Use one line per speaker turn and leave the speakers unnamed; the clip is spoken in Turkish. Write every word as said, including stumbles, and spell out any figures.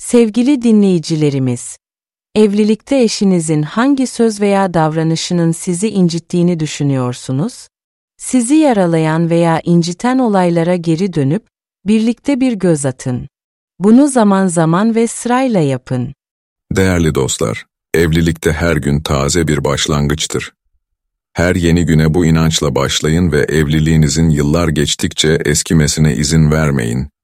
Sevgili dinleyicilerimiz, evlilikte eşinizin hangi söz veya davranışının sizi incittiğini düşünüyorsunuz? Sizi yaralayan veya inciten olaylara geri dönüp, birlikte bir göz atın. Bunu zaman zaman ve sırayla yapın.
Değerli dostlar, evlilikte her gün taze bir başlangıçtır. Her yeni güne bu inançla başlayın ve evliliğinizin yıllar geçtikçe eskimesine izin vermeyin.